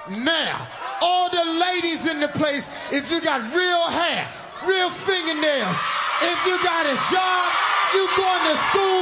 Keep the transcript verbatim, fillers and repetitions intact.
Now, all the ladies in the place, if you got real hair, real fingernails, if you got a job, you going to school,